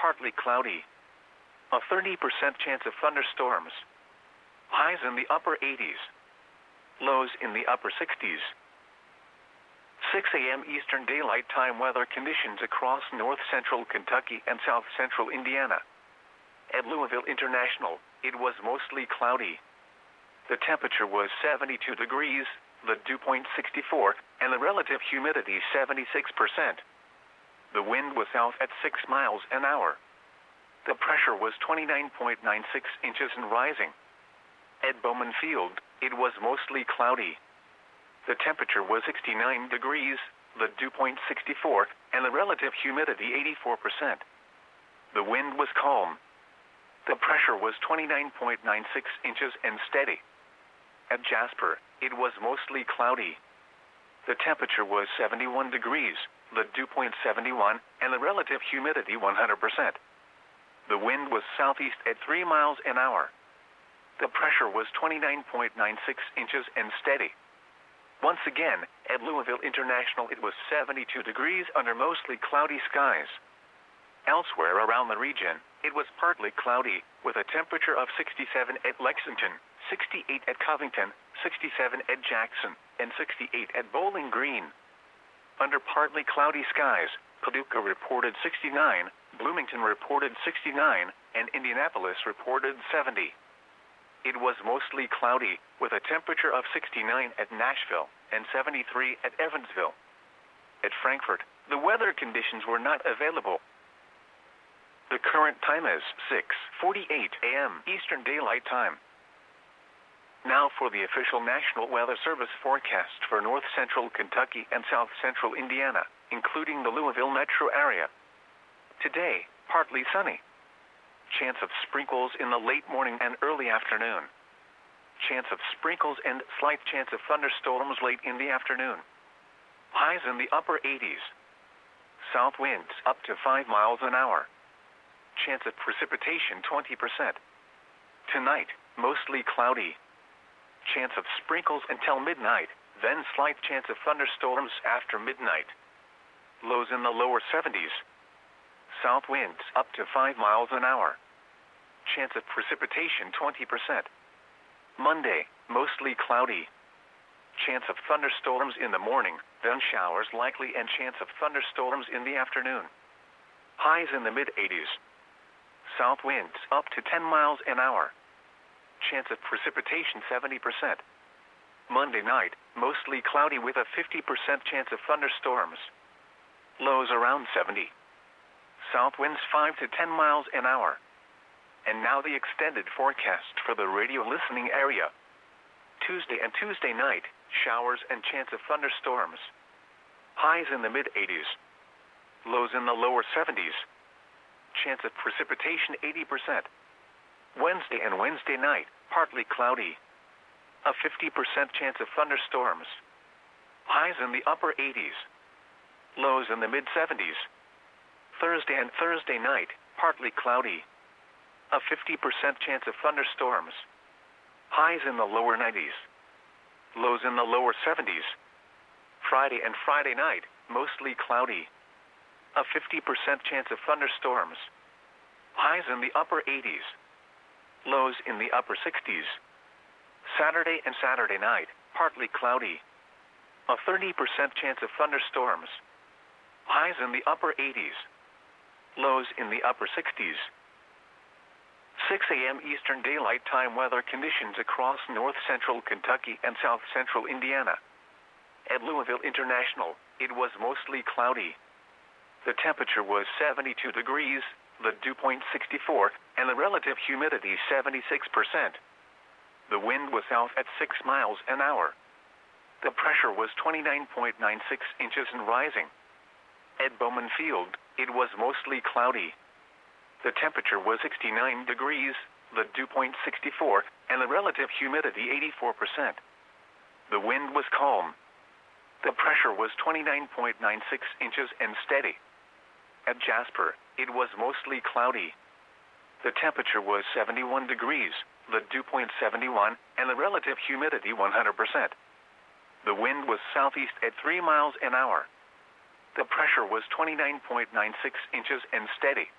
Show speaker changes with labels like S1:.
S1: partly cloudy. A 30% chance of thunderstorms. Highs in the upper 80s. Lows in the upper 60s. 6 a.m. Eastern Daylight Time weather conditions across north-central Kentucky and south-central Indiana. At Louisville International, it was mostly cloudy. The temperature was 72 degrees, the dew point 64, and the relative humidity 76%. The wind was south at 6 miles an hour. The pressure was 29.96 inches and rising. At Bowman Field, it was mostly cloudy. The temperature was 69 degrees, the dew point 64, and the relative humidity 84%. The wind was calm. The pressure was 29.96 inches and steady. At Jasper, it was mostly cloudy. The temperature was 71 degrees, the dew point 71, and the relative humidity 100%. The wind was southeast at 3 miles an hour. The pressure was 29.96 inches and steady. Once again, at Louisville International, it was 72 degrees under mostly cloudy skies. Elsewhere around the region, it was partly cloudy, with a temperature of 67 at Lexington, 68 at Covington, 67 at Jackson, and 68 at Bowling Green. Under partly cloudy skies, Paducah reported 69, Bloomington reported 69, and Indianapolis reported 70. It was mostly cloudy, with a temperature of 69 at Nashville and 73 at Evansville. At Frankfort, the weather conditions were not available. The current time is 6:48 a.m. Eastern Daylight Time. Now for the official National Weather Service forecast for north-central Kentucky and south-central Indiana, including the Louisville metro area. Today, partly sunny. Chance of sprinkles in the late morning and early afternoon. Chance of sprinkles and slight chance of thunderstorms late in the afternoon. Highs in the upper 80s. South winds up to 5 miles an hour. Chance of precipitation 20%. Tonight, mostly cloudy. Chance of sprinkles until midnight, then slight chance of thunderstorms after midnight. Lows in the lower 70s. South winds up to 5 miles an hour. Chance of precipitation 20%. Monday, mostly cloudy. Chance of thunderstorms in the morning, then showers likely and chance of thunderstorms in the afternoon. Highs in the mid-80s. South winds up to 10 miles an hour. Chance of precipitation 70%. Monday night, mostly cloudy with a 50% chance of thunderstorms. Lows around 70. South winds 5 to 10 miles an hour. And now the extended forecast for the radio listening area. Tuesday and Tuesday night, showers and chance of thunderstorms. Highs in the mid-80s. Lows in the lower 70s. Chance of precipitation 80%. Wednesday and Wednesday night, partly cloudy. A 50% chance of thunderstorms. Highs in the upper 80s. Lows in the mid-70s. Thursday and Thursday night, partly cloudy. A 50% chance of thunderstorms. Highs in the lower 90s. Lows in the lower 70s. Friday and Friday night, mostly cloudy. A 50% chance of thunderstorms. Highs in the upper 80s. Lows in the upper 60s. Saturday and Saturday night, partly cloudy. A 30% chance of thunderstorms. Highs in the upper 80s. Lows in the upper 60s. 6 a.m. Eastern Daylight Time weather conditions across north-central Kentucky and south-central Indiana. At Louisville International, it was mostly cloudy. The temperature was 72 degrees, the dew point 64, and the relative humidity 76%. The wind was south at 6 miles an hour. The pressure was 29.96 inches and rising. At Bowman Field, it was mostly cloudy. The temperature was 69 degrees, the dew point 64, and the relative humidity 84%. The wind was calm. The pressure was 29.96 inches and steady. At Jasper, it was mostly cloudy. The temperature was 71 degrees, the dew point 71, and the relative humidity 100%. The wind was southeast at 3 miles an hour. The pressure was 29.96 inches and steady.